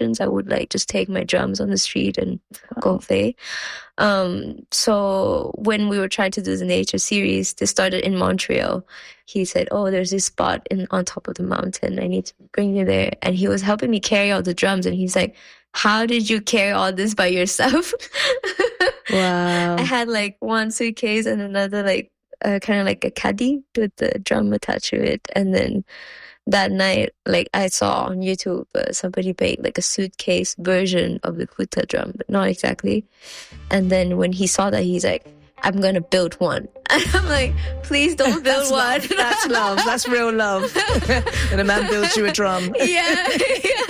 sessions, I would like just take my drums on the street and go play. So when we were trying to do the nature series, they started in Montreal. He said, oh, there's this spot on top of the mountain. I need to bring you there. And he was helping me carry all the drums. And he's like, how did you carry all this by yourself? Wow. I had like one suitcase and another like kind of like a caddy with the drum attached to it. And then that night, like I saw on YouTube, somebody made like a suitcase version of the Huta drum, but not exactly. And then when he saw that, he's like, I'm going to build one. And I'm like, please don't build one. That's love. That's real love. And a man builds you a drum. Yeah.